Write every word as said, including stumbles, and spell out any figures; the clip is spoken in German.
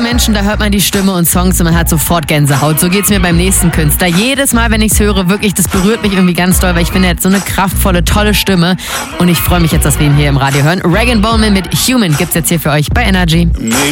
Menschen, da hört man die Stimme und Songs und man hat sofort Gänsehaut. So geht's mir beim nächsten Künstler. Jedes Mal, wenn ich's höre, wirklich, das berührt mich irgendwie ganz doll, weil ich finde, er hat so eine kraftvolle, tolle Stimme. Und ich freue mich jetzt, dass wir ihn hier im Radio hören. Rag and Bone Man mit Human gibt's jetzt hier für euch bei Energy.